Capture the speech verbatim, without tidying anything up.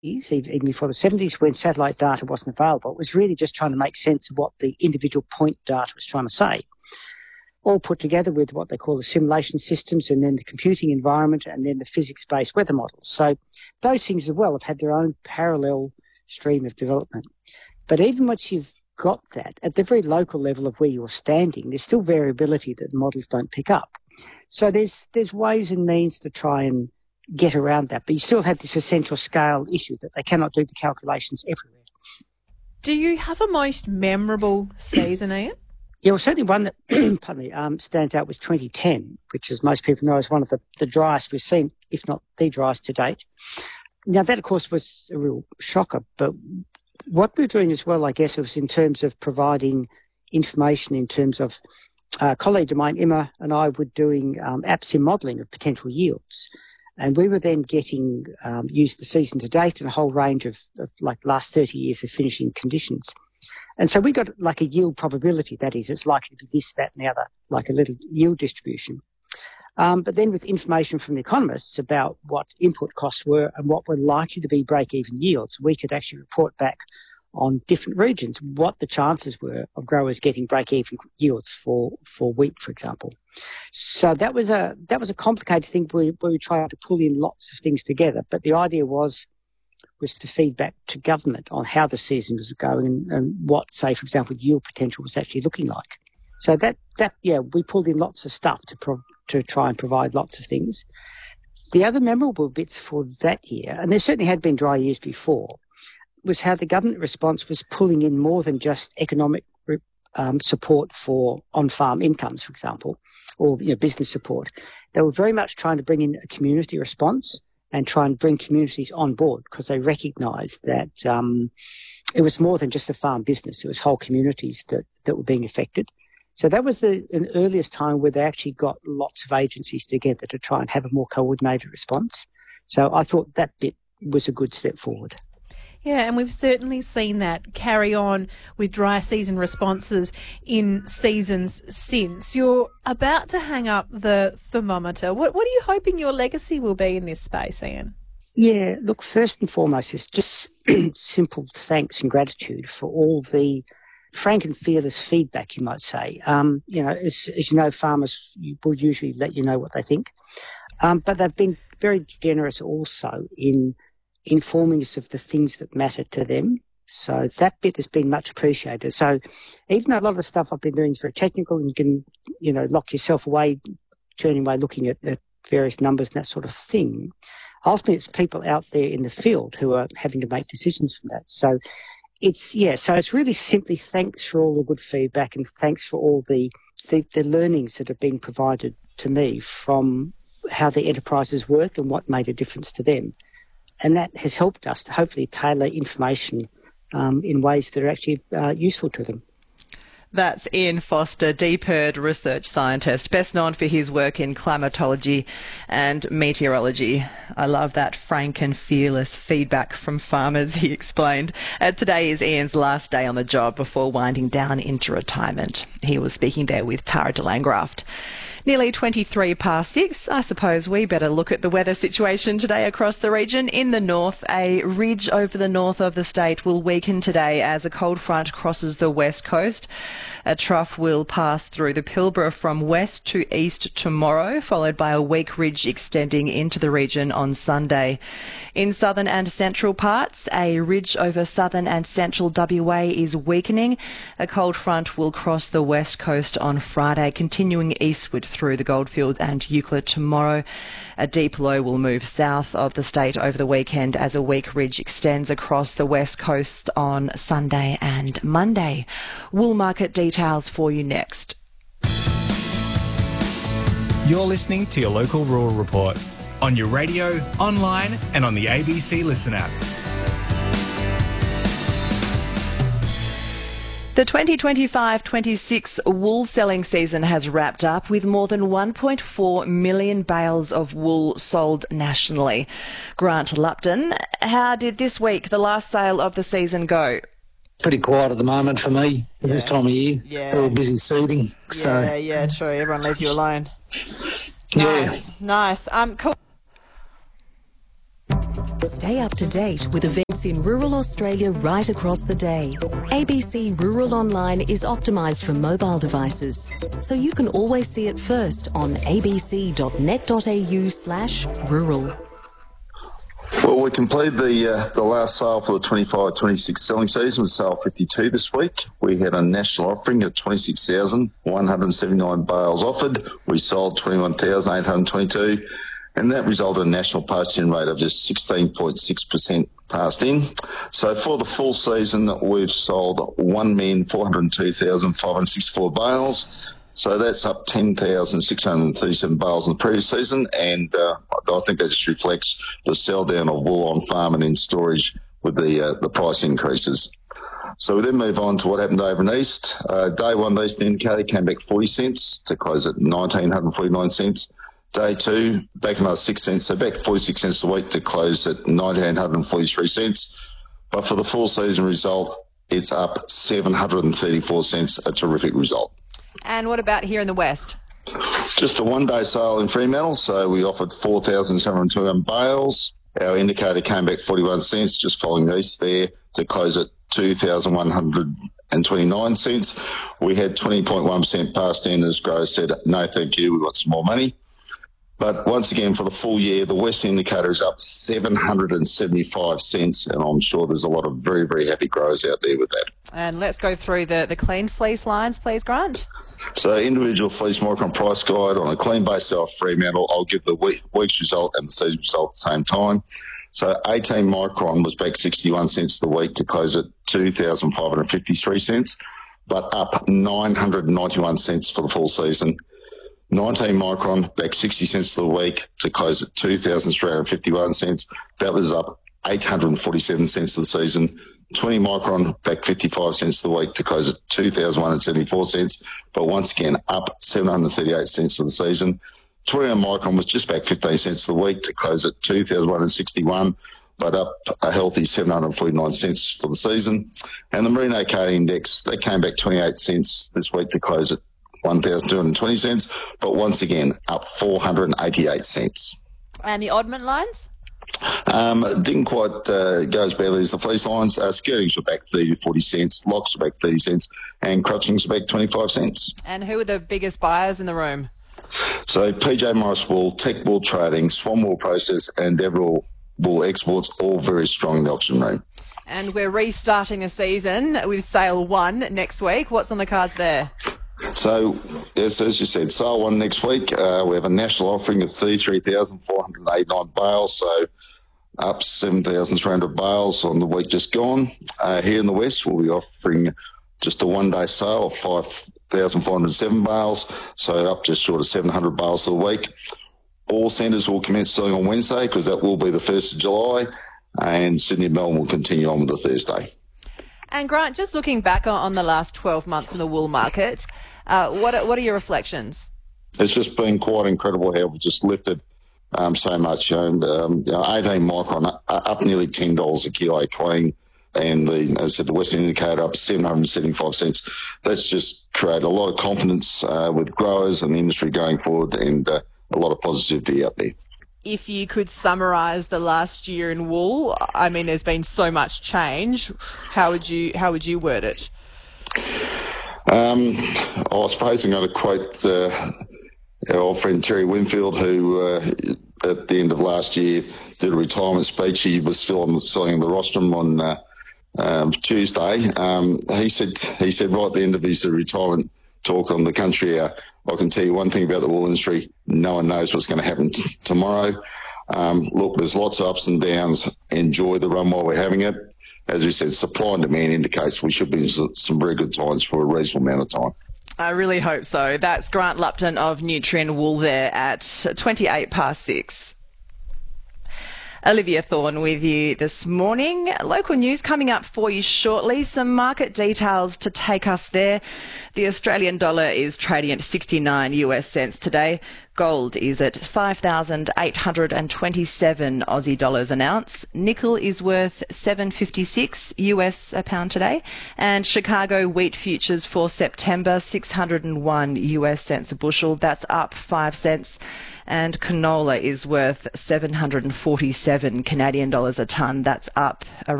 even before the seventies, when satellite data wasn't available. It was really just trying to make sense of what the individual point data was trying to say, all put together with what they call the simulation systems and then the computing environment and then the physics-based weather models. So those things as well have had their own parallel stream of development. But even once you've got that, at the very local level of where you're standing, there's still variability that the models don't pick up. So there's there's ways and means to try and get around that, but you still have this essential scale issue that they cannot do the calculations everywhere. Do you have a most memorable season, Ian? Yeah, well, certainly one that pardon me, um, stands out was twenty ten, which, as most people know, is one of the, the driest we've seen, if not the driest to date. Now, that, of course, was a real shocker, but what we're doing as well, I guess, was in terms of providing information in terms of uh, a colleague of mine, Emma, and I were doing um, apps in modelling of potential yields. And we were then getting um, used the season to date and a whole range of, of like last thirty years of finishing conditions. And so we got like a yield probability, that is, it's likely to be this, that and the other, like a little yield distribution. Um, but then with information from the economists about what input costs were and what were likely to be break-even yields, we could actually report back on different regions what the chances were of growers getting break-even yields for, for wheat, for example. So that was a that was a complicated thing where, where we tried to pull in lots of things together. But the idea was was to feed back to government on how the season was going and, and what, say, for example, yield potential was actually looking like. So that that yeah, we pulled in lots of stuff to pro- to try and provide lots of things. The other memorable bits for that year, and there certainly had been dry years before, was how the government response was pulling in more than just economic um, support for on-farm incomes, for example, or you know, business support. They were very much trying to bring in a community response and try and bring communities on board because they recognised that um, it was more than just a farm business. It was whole communities that, that were being affected. So that was the an earliest time where they actually got lots of agencies together to try and have a more coordinated response. So I thought that bit was a good step forward. Yeah, and we've certainly seen that carry on with dry season responses in seasons since. You're about to hang up the thermometer. What, what are you hoping your legacy will be in this space, Ian? Yeah, look, first and foremost is just simple thanks and gratitude for all the frank and fearless feedback, you might say. Um, you know, as, as you know, farmers will usually let you know what they think. Um, but they've been very generous also in informing us of the things that matter to them. So that bit has been much appreciated. So even though a lot of the stuff I've been doing is very technical and you can, you know, lock yourself away, turning away looking at, at various numbers and that sort of thing, ultimately it's people out there in the field who are having to make decisions from that. So it's, yeah, so it's really simply thanks for all the good feedback and thanks for all the, the, the learnings that have been provided to me from how the enterprises work and what made a difference to them. And that has helped us to hopefully tailor information um, in ways that are actually uh, useful to them. That's Ian Foster, DPIRD research scientist, best known for his work in climatology and meteorology. I love that frank and fearless feedback from farmers, he explained. Uh, today is Ian's last day on the job before winding down into retirement. He was speaking there with Tara de Langraft. Nearly twenty-three past six. I suppose we better look at the weather situation today across the region. In the north, a ridge over the north of the state will weaken today as a cold front crosses the west coast. A trough will pass through the Pilbara from west to east tomorrow, followed by a weak ridge extending into the region on Sunday. In southern and central parts, a ridge over southern and central W A is weakening. A cold front will cross the west coast on Friday, continuing eastward through the Goldfields and Euclid tomorrow. A deep low will move south of the state over the weekend as a weak ridge extends across the west coast on Sunday and Monday. Wool market details for you next. You're listening to your local rural report on your radio, online and on the A B C Listen app. The twenty twenty-five twenty-six wool selling season has wrapped up with more than one point four million bales of wool sold nationally. Grant Lupton, how did this week, the last sale of the season, go? Pretty quiet at the moment for me at yeah. this time of year. Yeah. They're all busy seeding. So. Yeah, yeah, true. Everyone leaves you alone. Yeah. Nice, nice. Um, cool. Stay up to date with events in rural Australia right across the day. A B C Rural Online is optimised for mobile devices, so you can always see it first on abc.net.au slash rural. Well, we completed the uh, the last sale for the twenty-five twenty-six selling season with sale fifty-two this week. We had a national offering of twenty-six thousand one hundred seventy-nine bales offered. We sold twenty-one thousand eight hundred twenty-two, and that resulted in a national pass-in rate of just sixteen point six percent passed in. So for the full season, we've sold one million four hundred two thousand five hundred sixty-four bales. So that's up ten thousand six hundred thirty-seven bales in the previous season, and uh, I think that just reflects the sell down of wool on farm and in storage with the uh, the price increases. So we then move on to what happened over in East. Uh, day one, the East Indicator came back forty cents to close at one thousand nine hundred forty-nine cents. Day two, back another six cents, so back forty-six cents a week to close at one thousand nine hundred forty-three cents. But for the full season result, it's up seven hundred thirty-four cents, a terrific result. And what about here in the West? Just a one-day sale in Fremantle, so we offered four thousand seven hundred twenty-one bales. Our indicator came back forty-one cents, just following East there, to close at two thousand one hundred twenty-nine cents. We had twenty point one percent passed in, as Grove said, no thank you, we want some more money. But once again, for the full year, the West indicator is up seven hundred seventy-five cents, and I'm sure there's a lot of very, very happy growers out there with that. And let's go through the, the clean fleece lines, please, Grant. So individual fleece micron price guide on a clean base sale for Fremantle, I'll give the week, week's result and the season result at the same time. So eighteen micron was back sixty-one cents the week to close at two thousand five hundred fifty-three cents, but up nine hundred ninety-one cents for the full season. nineteen micron back sixty cents the week to close at two thousand three hundred fifty-one cents. That was up eight hundred forty-seven cents for the season. twenty micron back fifty-five cents the week to close at two thousand one hundred seventy-four cents, but once again up seven hundred thirty-eight cents for the season. twenty-one micron was just back fifteen cents the week to close at two thousand one hundred sixty-one, but up a healthy seven hundred forty-nine cents for the season. And the Merino Card Index, they came back twenty-eight cents this week to close at one thousand two hundred twenty cents, but once again up four hundred eighty-eight cents. And the oddment lines? Um, didn't quite uh, go as badly as the fleece lines. Uh, skirtings were back thirty to forty cents, locks were back thirty cents, and crutchings were back twenty-five cents. And who are the biggest buyers in the room? So P J Morris Wool, Tech Wool Trading, Swan Wool Process, and Deverell Wool Exports, all very strong in the auction room. And we're restarting the season with sale one next week. What's on the cards there? So, yes, as you said, sale one next week. Uh, we have a national offering of thirty-three thousand four hundred eighty-nine bales, so up seven thousand three hundred bales on the week just gone. Uh, here in the West, we'll be offering just a one-day sale of five thousand four hundred seven bales, so up just short of seven hundred bales for the week. All centres will commence selling on Wednesday because that will be the first of July, and Sydney and Melbourne will continue on with the Thursday. And Grant, just looking back on the last twelve months in the wool market, uh, what are, what are your reflections? It's just been quite incredible how we've just lifted um, so much. Um, um, you know, eighteen micron up, up nearly ten dollars a kilo clean, and the, as I said, the West Indicator up seven hundred seventy-five cents. That's just created a lot of confidence uh, with growers and the industry going forward, and uh, a lot of positivity out there. If you could summarise the last year in wool, I mean, there's been so much change. How would you how would you word it? Um, I suppose I'm going to quote uh, our old friend Terry Winfield, who uh, at the end of last year did a retirement speech. He was still on the, selling the rostrum on uh, um, Tuesday. Um, he said he said right at the end of his retirement talk on the country hour, I can tell you one thing about the wool industry: no one knows what's going to happen t- tomorrow. Um, look, there's lots of ups and downs. Enjoy the run while we're having it. As we said, supply and demand indicates we should be in some very good times for a reasonable amount of time. I really hope so. That's Grant Lupton of Nutrien Wool there at twenty-eight past six. Olivia Thorne with you this morning. Local news coming up for you shortly. Some market details to take us there. The Australian dollar is trading at sixty-nine U S cents today. Gold is at five thousand eight hundred twenty-seven Aussie dollars an ounce. Nickel is worth seven fifty-six U S a pound today. And Chicago wheat futures for September, six hundred one U S cents a bushel. That's up five cents. And canola is worth seven hundred forty-seven Canadian dollars a tonne. That's up around